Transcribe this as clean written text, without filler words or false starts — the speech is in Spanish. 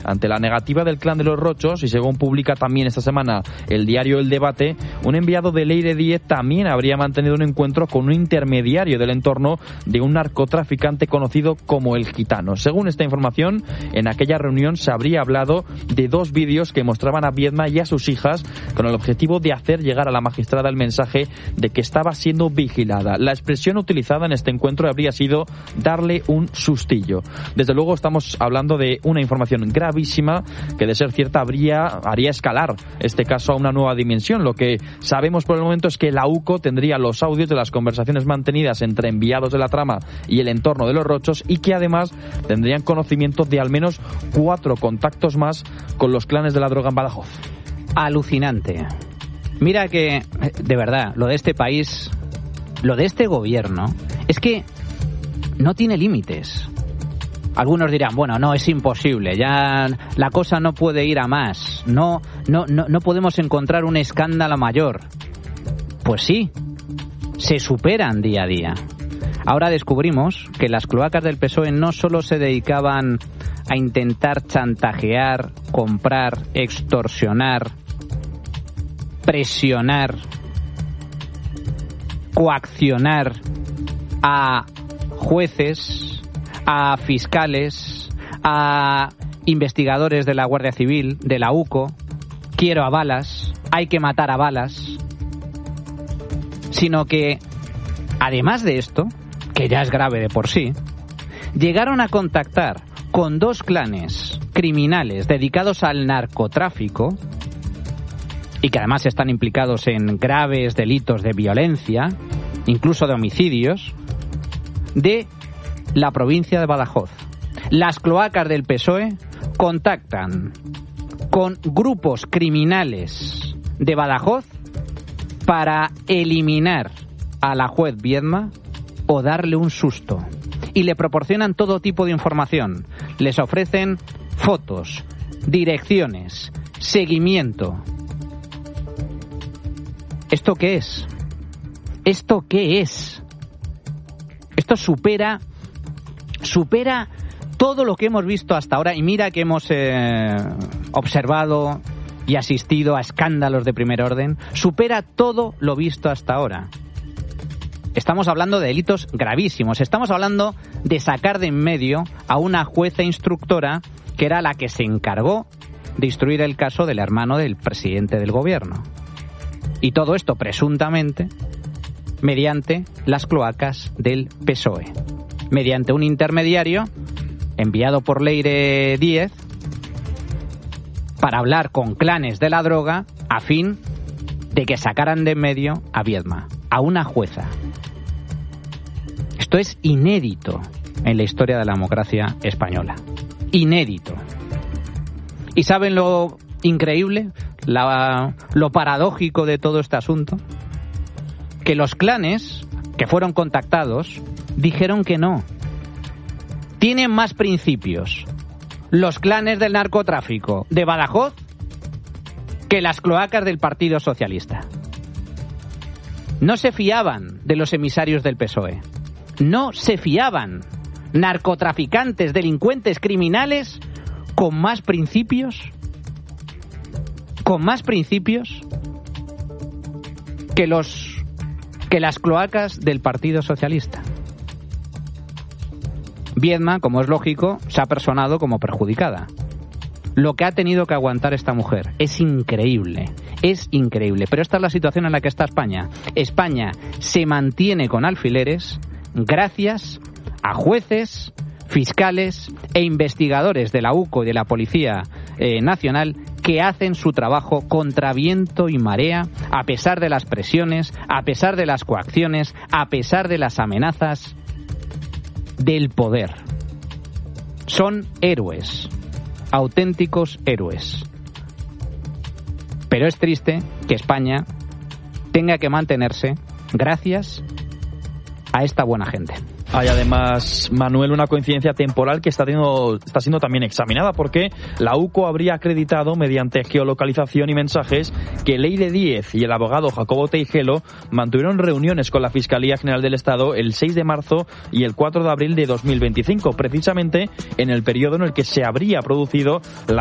ante la negativa del clan de los Rochos, y según publica también esta semana el diario El Debate, un enviado de Leire Díez también habría mantenido un encuentro con un intermediario del entorno de un narcotraficante conocido como El Gitano. Según esta información, en aquella reunión se habría hablado de 2 vídeos que mostraban a Viedma y a sus hijas con el objetivo de hacer llegar a la magistrada el mensaje de que estaba siendo vigilada. La expresión utilizada en este encuentro habría sido darle un sustillo. Desde luego estamos hablando de una información gravísima que, de ser cierta, haría escalar este caso a una nueva dimensión. Lo que sabemos por el momento es que la UCO tendría los audios de las conversaciones mantenidas entre enviados de la trama y el entorno de los Rochos, y que además tendrían conocimiento de al menos 4 contactos más con los clanes de la droga en Badajoz. Alucinante. Mira que, de verdad, lo de este país, lo de este gobierno, es que no tiene límites. Algunos dirán, bueno, no, es imposible, ya la cosa no puede ir a más, no podemos encontrar un escándalo mayor. Pues sí, se superan día a día. Ahora descubrimos que las cloacas del PSOE no solo se dedicaban a intentar chantajear, comprar, extorsionar, presionar, coaccionar a jueces, a fiscales, a investigadores de la Guardia Civil, de la UCO. Quiero a balas, hay que matar a balas. Sino que, además de esto, que ya es grave de por sí, llegaron a contactar con 2 clanes criminales dedicados al narcotráfico y que además están implicados en graves delitos de violencia, incluso de homicidios, de la provincia de Badajoz. Las cloacas del PSOE contactan con grupos criminales de Badajoz para eliminar a la juez Viedma o darle un susto. Y le proporcionan todo tipo de información. Les ofrecen fotos, direcciones, seguimiento. ¿Esto qué es? ¿Esto qué es? Esto supera todo lo que hemos visto hasta ahora, y mira que hemos observado y asistido a escándalos de primer orden. Supera todo lo visto hasta ahora. Estamos hablando de delitos gravísimos. Estamos hablando de sacar de en medio a una jueza instructora que era la que se encargó de instruir el caso del hermano del presidente del gobierno. Y todo esto presuntamente mediante las cloacas del PSOE, mediante un intermediario enviado por Leire Díez para hablar con clanes de la droga a fin de que sacaran de en medio a Viedma, a una jueza. Esto es inédito en la historia de la democracia española. Inédito. ¿Y saben lo increíble, lo paradójico de todo este asunto? Que los clanes que fueron contactados dijeron que no. Tienen más principios los clanes del narcotráfico de Badajoz que las cloacas del Partido Socialista. No se fiaban de los emisarios del PSOE. No se fiaban. Narcotraficantes, delincuentes, criminales con más principios que las cloacas del Partido Socialista. Viedma, como es lógico, se ha personado como perjudicada. Lo que ha tenido que aguantar esta mujer es increíble, pero esta es la situación en la que está España. España se mantiene con alfileres gracias a jueces, fiscales e investigadores de la UCO y de la Policía Nacional que hacen su trabajo contra viento y marea, a pesar de las presiones, a pesar de las coacciones, a pesar de las amenazas del poder. Son héroes, auténticos héroes. Pero es triste que España tenga que mantenerse gracias a esta buena gente. Hay además, Manuel, una coincidencia temporal que está siendo también examinada, porque la UCO habría acreditado mediante geolocalización y mensajes que Leire Díez y el abogado Jacobo Teijelo mantuvieron reuniones con la Fiscalía General del Estado el 6 de marzo y el 4 de abril de 2025, precisamente en el periodo en el que se habría producido la